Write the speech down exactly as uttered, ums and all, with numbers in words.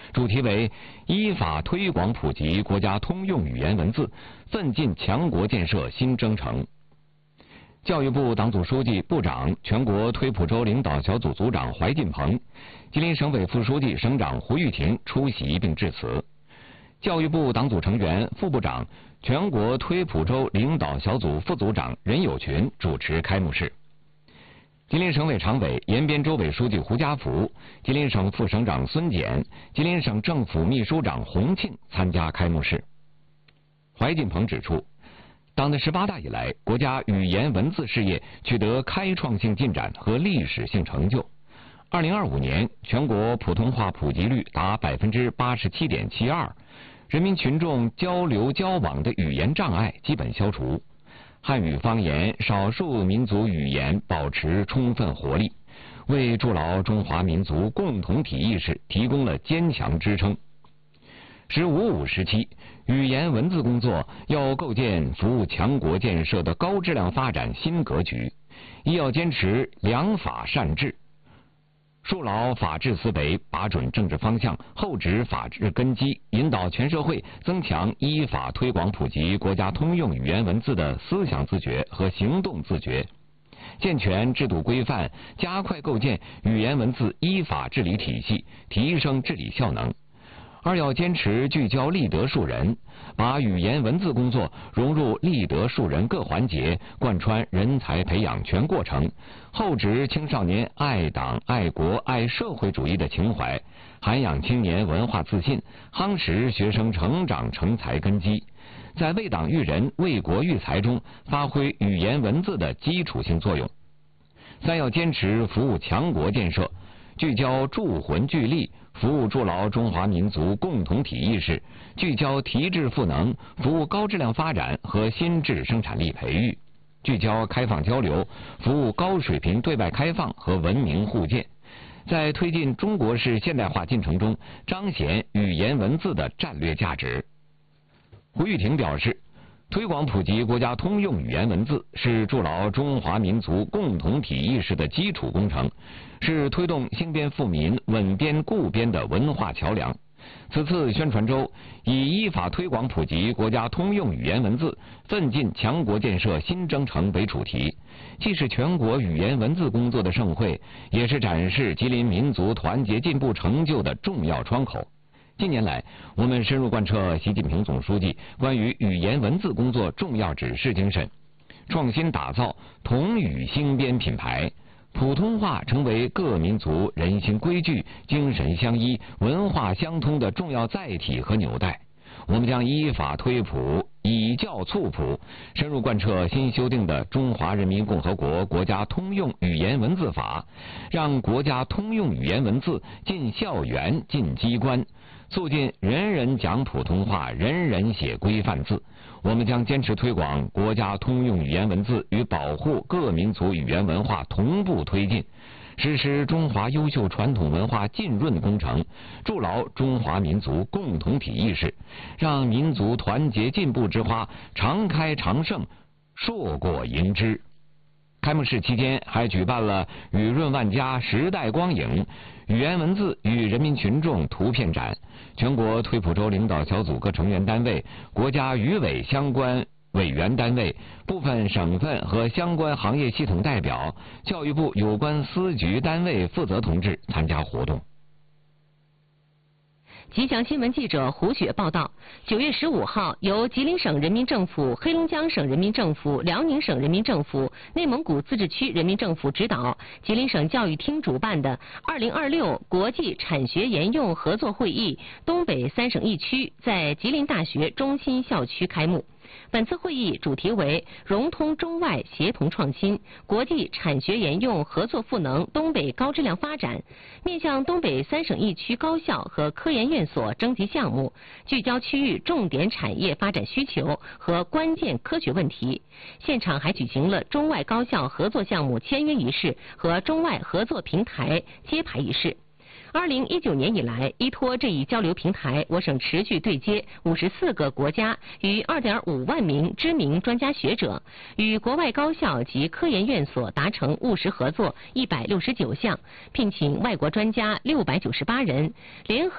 主题为依法推广普及国家通用语言文字，奋进强国建设新征程。教育部党组书记、部长、全国推普州领导小组组长怀进鹏，吉林省委副书记、省长胡玉婷出席并致辞。教育部党组成员、副部长、全国推普州领导小组副组长任友群主持开幕式。吉林省委常委、延边州委书记胡家福、吉林省副省长孙简、吉林省政府秘书长洪庆参加开幕式。怀进鹏指出，党的十八大以来，国家语言文字事业取得开创性进展和历史性成就。二零二五年，全国普通话普及率达百分之八十七点七二，人民群众交流交往的语言障碍基本消除，汉语方言、少数民族语言保持充分活力，为筑牢中华民族共同体意识提供了坚强支撑。十五五时期，语言文字工作要构建服务强国建设的高质量发展新格局，一要坚持良法善治，树牢法治思维，把准政治方向，厚植法治根基，引导全社会增强依法推广普及国家通用语言文字的思想自觉和行动自觉，健全制度规范，加快构建语言文字依法治理体系，提升治理效能。二要坚持聚焦立德树人，把语言文字工作融入立德树人各环节，贯穿人才培养全过程，厚植青少年爱党爱国爱社会主义的情怀，涵养青年文化自信，夯实学生成长成才根基，在为党育人为国育才中发挥语言文字的基础性作用。三要坚持服务强国建设，聚焦铸魂聚力，服务筑牢中华民族共同体意识，聚焦提质赋能，服务高质量发展和新质生产力培育，聚焦开放交流，服务高水平对外开放和文明互鉴，在推进中国式现代化进程中彰显语言文字的战略价值。胡玉婷表示，推广普及国家通用语言文字是筑牢中华民族共同体意识的基础工程，是推动兴编富民、稳编固编的文化桥梁。此次宣传周以依法推广普及国家通用语言文字，奋进强国建设新征程为主题，既是全国语言文字工作的盛会，也是展示吉林民族团结进步成就的重要窗口。近年来，我们深入贯彻习近平总书记关于语言文字工作重要指示精神，创新打造同语兴编品牌，普通话成为各民族人心归聚、精神相依、文化相通的重要载体和纽带。我们将依法推普，以教促普，深入贯彻新修订的《中华人民共和国国家通用语言文字法》，让国家通用语言文字进校园、进机关，促进人人讲普通话，人人写规范字。我们将坚持推广国家通用语言文字与保护各民族语言文化同步推进，实施中华优秀传统文化浸润工程，筑牢中华民族共同体意识，让民族团结进步之花常开常盛，硕果盈枝。开幕式期间还举办了雨润万家时代光影语言文字与人民群众图片展，全国推普州领导小组各成员单位、国家语委相关委员单位、部分省份和相关行业系统代表、教育部有关司局单位负责同志参加活动。 吉祥新闻记者胡雪报道，九月十五号，由吉林省人民政府、黑龙江省人民政府、辽宁省人民政府、内蒙古自治区人民政府指导，吉林省教育厅主办的二零二六国际产学研用合作会议东北三省一区在吉林大学中心校区开幕。本次会议主题为融通中外协同创新，国际产学研用合作赋能东北高质量发展，面向东北三省一区高校和科研院所征集项目，聚焦区域重点产业发展需求和关键科学问题。现场还举行了中外高校合作项目签约仪式和中外合作平台揭牌仪式。二零一九年以来，依托这一交流平台，我省持续对接五十四个国家与二点五万名知名专家学者，与国外高校及科研院所达成务实合作一百六十九项，聘请外国专家六百九十八人，联合